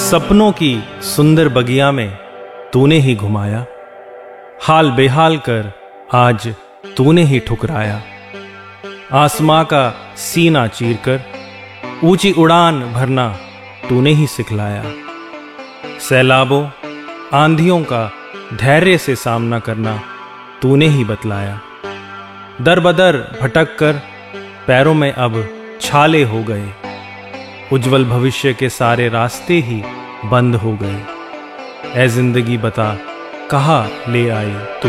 सपनों की सुंदर बगिया में तूने ही घुमाया, हाल बेहाल कर आज तूने ही ठुकराया। आसमां का सीना चीरकर ऊंची उड़ान भरना तूने ही सिखलाया। सैलाबों आंधियों का धैर्य से सामना करना तूने ही बतलाया। दर बदर भटक कर पैरों में अब छाले हो गए, उज्जवल भविष्य के सारे रास्ते ही बंद हो गए। ऐ जिंदगी बता कहाँ ले आए तू।